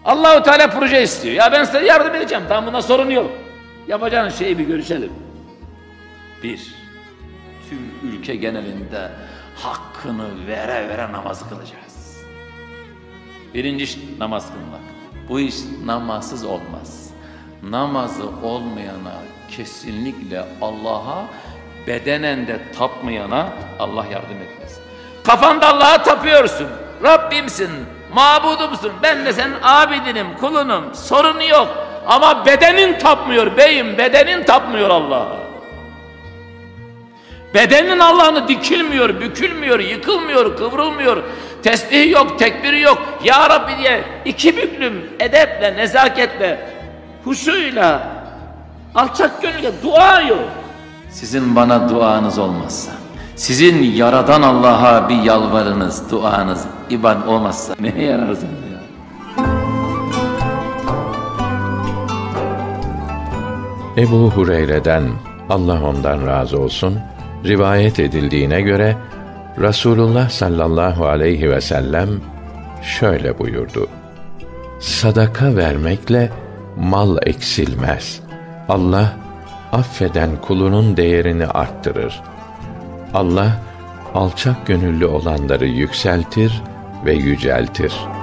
Allah-u Teala proje istiyor. Ya ben size yardım edeceğim. Tamam, buna sorun yok. Yapacağınız şeyi bir görüşelim. Bir, tüm ülke genelinde hakkını vere vere namaz kılacağız. Birinci iş namaz kılmak. Bu iş namazsız olmaz. Namazı olmayana kesinlikle Allah'a, bedenen de tapmayana Allah yardım etmez. Kafanda Allah'a tapıyorsun. Rabbimsin, mabudumsun. Ben de senin abidinim, kulunum. Sorun yok. Ama bedenin tapmıyor beyim. Bedenin tapmıyor Allah'a. Bedenin Allah'ını dikilmiyor, bükülmüyor, yıkılmıyor, kıvrılmıyor. Tesbihi yok, tekbiri yok. Ya Rabbi diye iki büklüm edeple, nezaketle, huşuyla, alçak gönülle dua yok. Sizin bana duanız olmazsa, sizin yaradan Allah'a bir yalvarınız, duanız, iban olmazsa neye yararsınız ya? Ebu Hureyre'den, Allah ondan razı olsun, rivayet edildiğine göre Resulullah sallallahu aleyhi ve sellem şöyle buyurdu: sadaka vermekle mal eksilmez. Allah affeden kulunun değerini arttırır. Allah alçak gönüllü olanları yükseltir ve yüceltir.